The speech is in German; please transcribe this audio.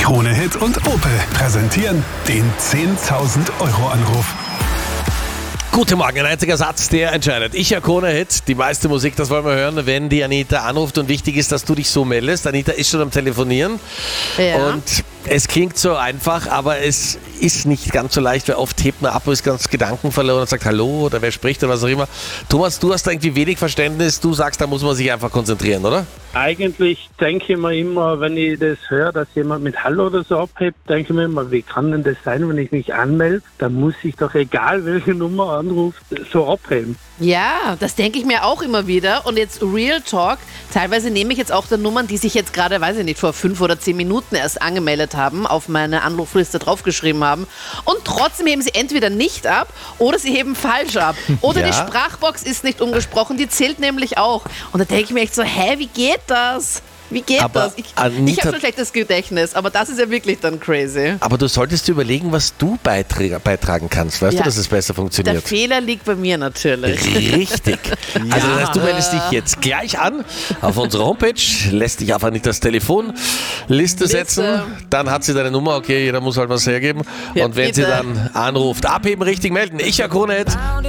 Krone-Hit und Opel präsentieren den 10.000 Euro Anruf. Guten Morgen, ein einziger Satz, der entscheidet. Ich höre Krone-Hit, die meiste Musik, das wollen wir hören, wenn die Anita anruft, und wichtig ist, dass du dich so meldest. Anita ist schon am Telefonieren und es klingt so einfach, aber es ist nicht ganz so leicht, weil oft hebt man ab und ist ganz Gedanken verloren und sagt Hallo oder wer spricht oder was auch immer. Thomas, du hast da irgendwie wenig Verständnis, du sagst, da muss man sich einfach konzentrieren, oder? Eigentlich denke ich mir immer, wenn ich das höre, dass jemand mit Hallo oder so abhebt, denke ich mir immer, wie kann denn das sein, wenn ich mich anmelde? Dann muss ich doch, egal welche Nummer anruft, so abheben. Ja, das denke ich mir auch immer wieder. Und jetzt Real Talk, teilweise nehme ich jetzt auch die Nummern, die sich jetzt gerade, weiß ich nicht, vor 5 oder 10 Minuten erst angemeldet haben, auf meine Anrufliste draufgeschrieben haben. Und trotzdem heben sie entweder nicht ab oder sie heben falsch ab. Oder die Sprachbox ist nicht umgesprochen, die zählt nämlich auch. Und da denke ich mir echt so, wie geht das? Wie geht das? Ich habe schon schlechtes Gedächtnis, aber das ist ja wirklich dann crazy. Aber du solltest dir überlegen, was du beitragen kannst. Weißt du, dass es besser funktioniert? Der Fehler liegt bei mir natürlich. Richtig. Also das heißt, du meldest dich jetzt gleich an auf unserer Homepage, lässt dich auf Anitas Telefonliste setzen, dann hat sie deine Nummer, okay, jeder muss halt was hergeben. Ja, und wenn sie dann anruft, abheben, richtig melden. Ich höre Krone-Hit.